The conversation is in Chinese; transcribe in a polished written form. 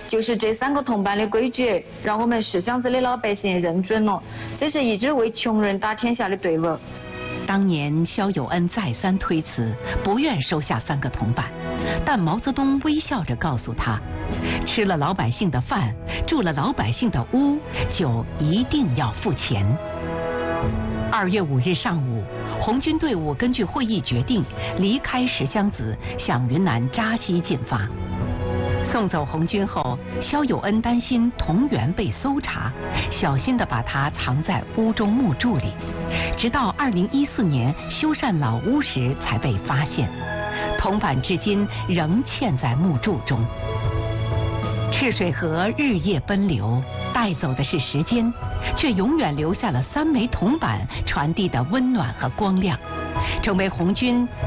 就是这3个铜板的规矩，让我们石乡子的老百姓认准了，这是一支为穷人打天下的队伍。 当年萧友恩再三推辞，不愿收下3个铜板，但毛泽东微笑着告诉他，吃了老百姓的饭，住了老百姓的屋，就一定要付钱。2月5日上午，红军队伍根据会议决定离开石乡子，向云南扎西进发。送走红军后，萧友恩担心铜元被搜查，小心地把它藏在屋中木柱里，直到2014年修缮老屋时才被发现。铜板至今仍嵌在木柱中。赤水河日夜奔流，带走的是时间，却永远留下了3枚铜板传递的温暖和光亮，成为红军